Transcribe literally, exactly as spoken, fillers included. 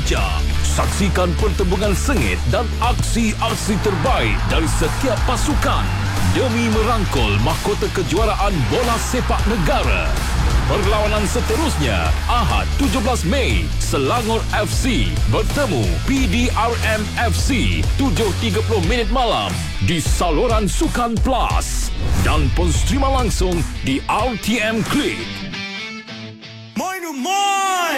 lincah. Saksikan pertembungan sengit dan aksi-aksi terbaik dari setiap pasukan demi merangkul mahkota kejuaraan bola sepak negara. Perlawanan seterusnya, Ahad tujuh belas Mei, Selangor F C bertemu P D R M F C tujuh tiga puluh minit malam di saluran Sukan Plus dan pun streama langsung di R T M Klik. Moi no moi!